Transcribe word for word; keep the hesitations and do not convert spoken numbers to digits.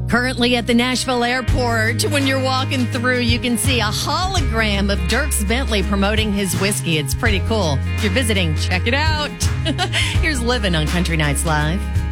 Currently at the Nashville airport, when you're walking through, you can see a hologram of Dierks Bentley promoting his whiskey. It's pretty cool. If you're visiting, check it out. Here's Livin' on Country Nights Live.